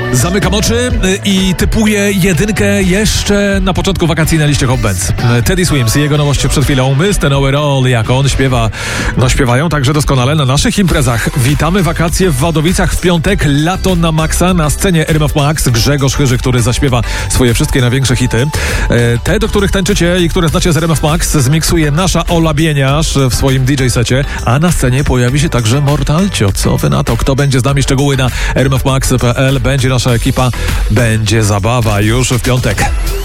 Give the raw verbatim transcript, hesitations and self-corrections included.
Zamykam oczy i typuję jedynkę jeszcze na początku wakacji na liście Hot Bands. Teddy Swims i jego nowość przed chwilą mister Know-It-All, jak on śpiewa. No śpiewają także doskonale na naszych imprezach. Witamy wakacje w Wadowicach w piątek, lato na maksa, na scenie R M F Max Grzegorz Chyży, który zaśpiewa swoje wszystkie największe hity. Te, do których tańczycie i które znacie z R M F Max, zmiksuje nasza Ola Bieniasz w swoim D J secie, a na scenie pojawi się także Mortalcio. Co wy na to? Kto będzie z nami? Szczegóły na r m f max kropka p l. Będzie nasza ekipa, będzie zabawa już w piątek.